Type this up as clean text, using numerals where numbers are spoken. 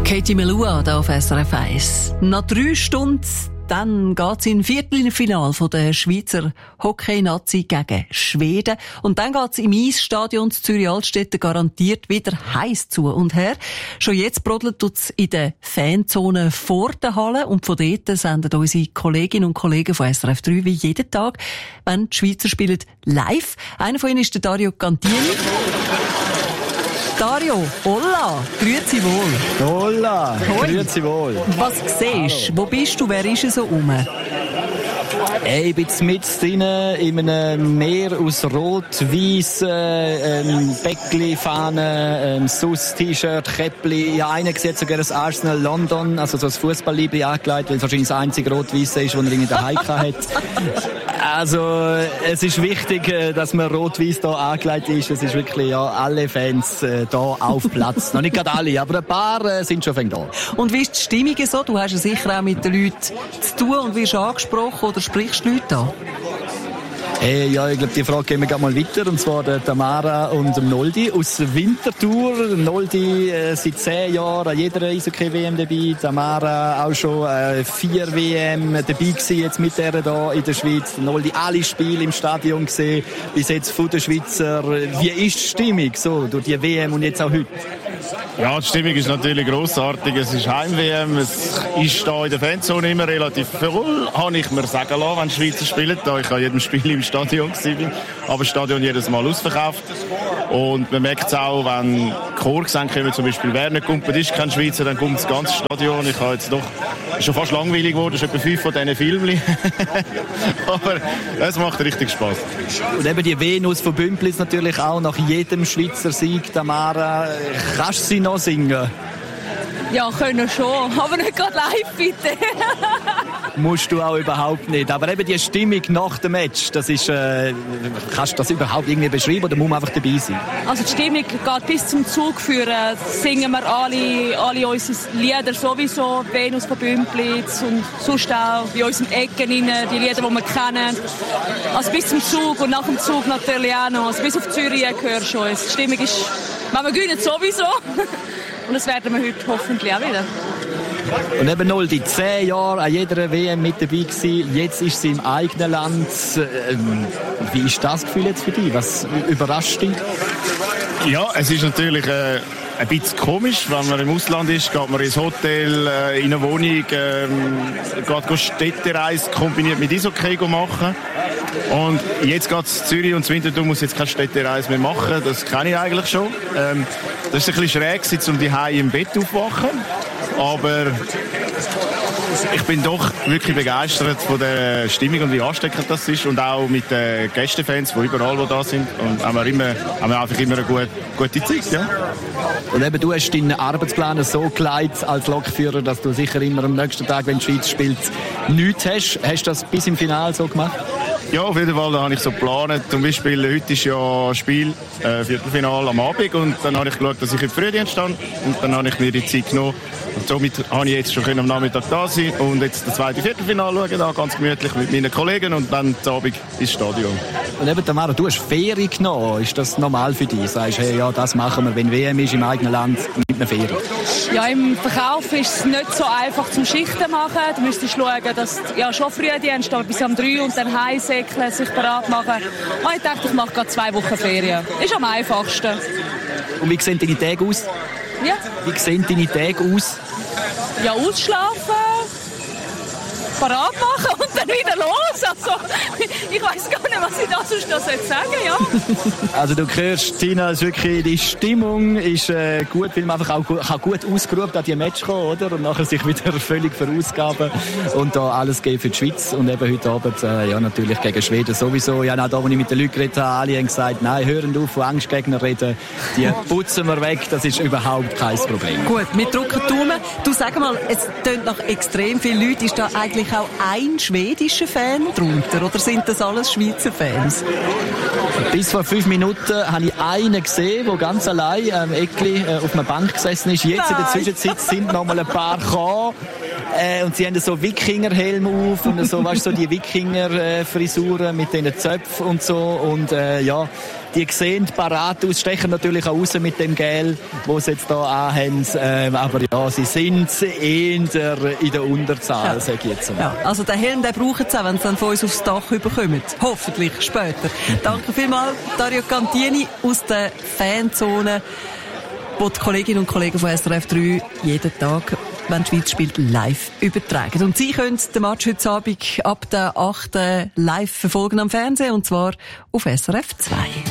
Katie Melua hier auf SRF 1. Nach 3 Stunden dann geht's in Viertelfinale von der Schweizer Hockey-Nazi gegen Schweden. Und dann geht's im Eisstadion Zürich-Altstetten garantiert wieder heiß zu und her. Schon jetzt brodelt es in der Fanzone vor der Halle. Und von dort senden unsere Kolleginnen und Kollegen von SRF 3 wie jeden Tag, wenn die Schweizer spielen, live. Einer von ihnen ist der Dario Cantini. Dario, hola, grüezi wohl. Hola, grüezi wohl. Was siehst du? Wo bist du? Wer ist so rum? Ich bin mit drinnen in einem Meer aus Rot-Weiss, Bäckli, Fahnen, Sus, T-Shirt, Käppli. Ja, einer sieht sogar das Arsenal London, also so ein Fußballliebli angelegt, weil es wahrscheinlich das einzige Rot-Weiss ist, das er in der Heike hat. Also, es ist wichtig, dass man Rot-Weiss hier angelegt ist. Es ist wirklich, ja, alle Fans hier auf Platz. Noch nicht gerade alle, aber ein paar sind schon da. Und wie ist die Stimmung so? Du hast ja sicher auch mit den Leuten zu tun und wirst angesprochen oder sprichst du Leute an? Ja, ich glaube, die Frage gehen wir gerade mal weiter. Und zwar der Tamara und dem Noldi aus der Winterthur. Noldi seit 10 Jahren an jeder Eishockey-WM dabei. Tamara auch schon 4 WM dabei gewesen, jetzt mit der da in der Schweiz. Noldi alle Spiele im Stadion gesehen, bis jetzt von der Schweizer. Wie ist die Stimmung so durch die WM und jetzt auch heute? Ja, die Stimmung ist natürlich grossartig. Es ist Heim-WM. Es ist da in der Fanzone immer relativ voll, habe ich mir sagen lassen, wenn die Schweizer spielen. Da ich an jedem Spiel im Stadion war, aber das Stadion jedes Mal ausverkauft. Und man merkt es auch, wenn Chorgesänge kommen, zum Beispiel «Wer nicht kommt, ist kein Schweizer», dann kommt das ganze Stadion. Ich habe jetzt doch schon fast langweilig geworden, es sind etwa 5 von diesen Filmen. Aber es macht richtig Spass. Und eben die Venus von Bümpliz natürlich auch nach jedem Schweizer Sieg. Tamara, kannst du sie noch singen? Ja, können schon, aber nicht gerade live, bitte. Musst du auch überhaupt nicht. Aber eben die Stimmung nach dem Match, das ist, kannst du das überhaupt irgendwie beschreiben oder muss man einfach dabei sein? Also die Stimmung geht bis zum Zug führen. Singen wir alle unsere Lieder sowieso, Venus von Bümpliz und sonst auch in unseren Ecken rein, die Lieder, die wir kennen. Also bis zum Zug und nach dem Zug natürlich auch noch. Also bis auf Zürich hörst du uns. Die Stimmung ist, wenn wir gewinnen, sowieso. Und das werden wir heute hoffentlich auch wieder. Und eben Noldi, 10 Jahre an jeder WM mit dabei gewesen. Jetzt ist sie im eigenen Land. Wie ist das Gefühl jetzt für dich? Was überrascht dich? Ja, es ist natürlich ein bisschen komisch, wenn man im Ausland ist, geht man ins Hotel, in eine Wohnung, geht Städtereise kombiniert mit Eishockey machen. Und jetzt geht es Zürich und Winterthur muss jetzt keine Städtereise mehr machen, das kenne ich eigentlich schon. Das ist ein bisschen schräg, um die Hause im Bett aufwachen, aber ich bin doch wirklich begeistert von der Stimmung und wie ansteckend das ist und auch mit den Gästefans, die überall wo da sind und haben wir einfach immer eine gute Zeit. Ja. Und eben, du hast deinen Arbeitsplan so gelegt als Lokführer, dass du sicher immer am nächsten Tag, wenn die Schweiz spielt, nichts hast. Hast du das bis im Finale so gemacht? Ja, auf jeden Fall, da habe ich so geplant. Zum Beispiel, heute ist ja Spiel, Viertelfinale am Abend und dann habe ich geschaut, dass ich im Frühdienst stand und dann habe ich mir die Zeit genommen. Und somit habe ich jetzt schon am Nachmittag da sein und jetzt das zweite Viertelfinale schauen, da ganz gemütlich mit meinen Kollegen und dann am Abend ins Stadion. Und eben, Tamara, du hast Ferien genommen. Ist das normal für dich? Sagst du, hey, ja, das machen wir, wenn WM ist im eigenen Land, mit einer Ferien? Ja, im Verkauf ist es nicht so einfach zum Schichten machen. Du müsstest schauen, dass ja schon Frühdienst, aber bis um 3 und dann heimsäckeln, sich bereit machen. Und ich dachte, ich mache gerade 2 Wochen Ferien. Ist am einfachsten. Und wie sehen deine Tage aus? Ja. Wie sehen deine Tage aus? Ja, ausschlafen, parat machen und dann wieder los. Also, ich weiss gar nicht, was ich da sonst noch sagen soll, ja. Also du hörst, Tina, ist wirklich, die Stimmung ist gut, weil man einfach auch gut ausgeruht an die Match kommen, oder? Und nachher sich wieder völlig verausgaben und da alles geben für die Schweiz. Und eben heute Abend, ja, natürlich gegen Schweden sowieso. Ja, da, wo ich mit den Leuten geredet habe, alle haben gesagt, nein, hören auf, von Angstgegner reden. Die putzen wir weg, das ist überhaupt kein Problem. Gut, wir drücken die Daumen. Du, sag mal, es tönt nach extrem vielen Leuten. Ist da eigentlich auch ein schwedischer Fan drunter? Oder sind das alles Schweizer Fans? Bis vor 5 Minuten habe ich einen gesehen, der ganz allein am Eckli auf einer Bank gesessen ist. Jetzt in der Zwischenzeit sind noch mal ein paar gekommen. Und sie haben so Wikingerhelm auf und so, weißt, so die Wikinger-Frisuren mit diesen Zöpfen und so. Und ja, Die sehen parat aus, stechen natürlich auch raus mit dem Gel, wo sie jetzt hier anhaben. Aber ja, sie sind eher in der Unterzahl, sage ich jetzt mal. Ja, also den Helm, den brauchen sie auch, wenn sie dann von uns aufs Dach überkommen. Hoffentlich später. Danke vielmals, Dario Cantini aus der Fanzone, wo die Kolleginnen und Kollegen von SRF 3 jeden Tag, wenn die Schweiz spielt, live übertragen. Und Sie können den Match heute Abend ab der 8. live verfolgen am Fernsehen, und zwar auf SRF 2.